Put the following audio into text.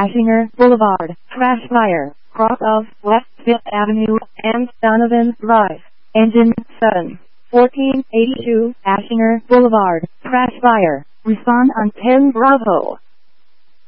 Ashinger Boulevard, crash fire, cross of West 5th Avenue and Donovan Drive. Engine 7. 1482 Ashinger Boulevard, crash fire. Respond on 10 Bravo.